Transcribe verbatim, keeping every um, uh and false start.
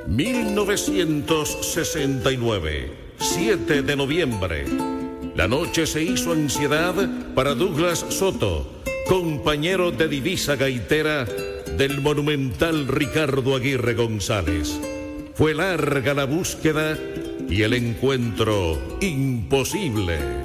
mil novecientos sesenta y nueve, siete de noviembre. La noche se hizo ansiedad para Douglas Soto, compañero de divisa gaitera del monumental Ricardo Aguirre González. Fue larga la búsqueda y el encuentro imposible.